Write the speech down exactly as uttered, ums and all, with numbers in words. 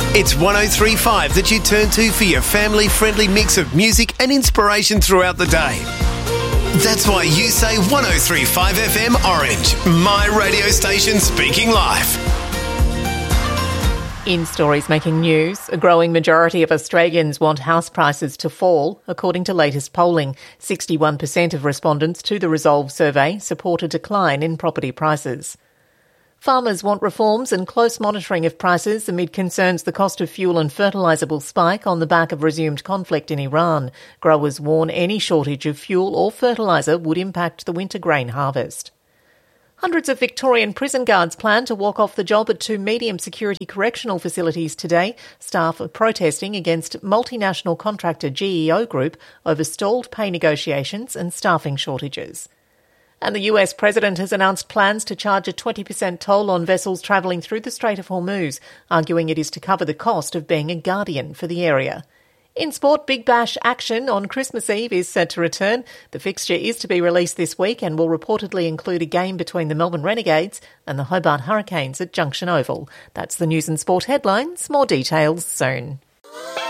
It's one oh three point five that you turn to for your family-friendly mix of music and inspiration throughout the day. That's why you say one oh three point five F M Orange, my radio station speaking life. In stories making news, a growing majority of Australians want house prices to fall. According to latest polling, sixty-one percent of respondents to the Resolve survey support a decline in property prices. Farmers want reforms and close monitoring of prices amid concerns the cost of fuel and fertiliser will spike on the back of resumed conflict in Iran. Growers warn any shortage of fuel or fertiliser would impact the winter grain harvest. Hundreds of Victorian prison guards plan to walk off the job at two medium security correctional facilities today. Staff are protesting against multinational contractor G E O Group over stalled pay negotiations and staffing shortages. And the U S president has announced plans to charge a twenty percent toll on vessels travelling through the Strait of Hormuz, arguing it is to cover the cost of being a guardian for the area. In sport, Big Bash action on Christmas Eve is set to return. The fixture is to be released this week and will reportedly include a game between the Melbourne Renegades and the Hobart Hurricanes at Junction Oval. That's the news and sport headlines. More details soon.